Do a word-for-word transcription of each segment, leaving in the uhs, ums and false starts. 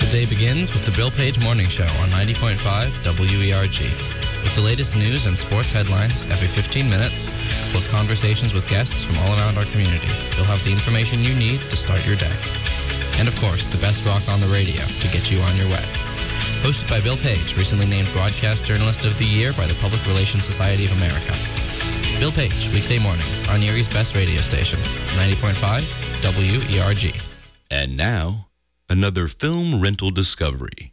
The day begins with the Bill Page Morning Show on ninety point five W E R G. With the latest news and sports headlines every fifteen minutes, plus conversations with guests from all around our community. You'll have the information you need to start your day. And of course, the best rock on the radio to get you on your way. Hosted by Bill Page, recently named Broadcast Journalist of the Year by the Public Relations Society of America. Bill Page, weekday mornings on Erie's best radio station, ninety point five W E R G. And now, another film rental discovery.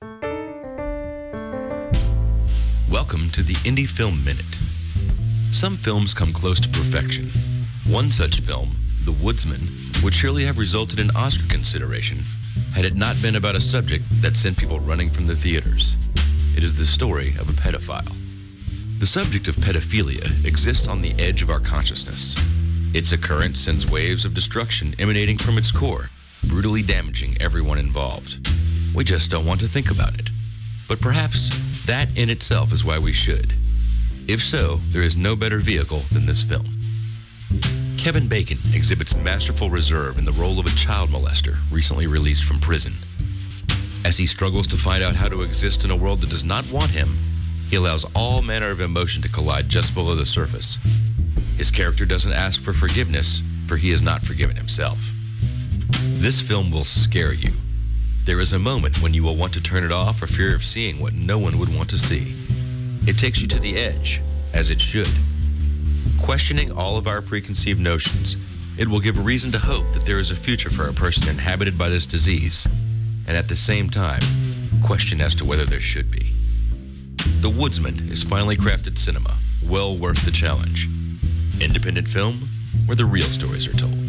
Welcome to the Indie Film Minute. Some films come close to perfection. One such film, The Woodsman, would surely have resulted in Oscar consideration had it not been about a subject that sent people running from the theaters. It is the story of a pedophile. The subject of pedophilia exists on the edge of our consciousness. Its occurrence sends waves of destruction emanating from its core, brutally damaging everyone involved. We just don't want to think about it. But perhaps that in itself is why we should. If so, there is no better vehicle than this film. Kevin Bacon exhibits masterful reserve in the role of a child molester recently released from prison. As he struggles to find out how to exist in a world that does not want him, he allows all manner of emotion to collide just below the surface. His character doesn't ask for forgiveness, for he has not forgiven himself. This film will scare you. There is a moment when you will want to turn it off for fear of seeing what no one would want to see. It takes you to the edge, as it should. Questioning all of our preconceived notions, it will give reason to hope that there is a future for a person inhabited by this disease, and at the same time, question as to whether there should be. The Woodsman is finely crafted cinema, well worth the challenge. Independent film, where the real stories are told.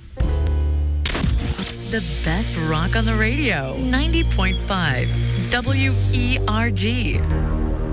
The best rock on the radio, ninety point five W E R G.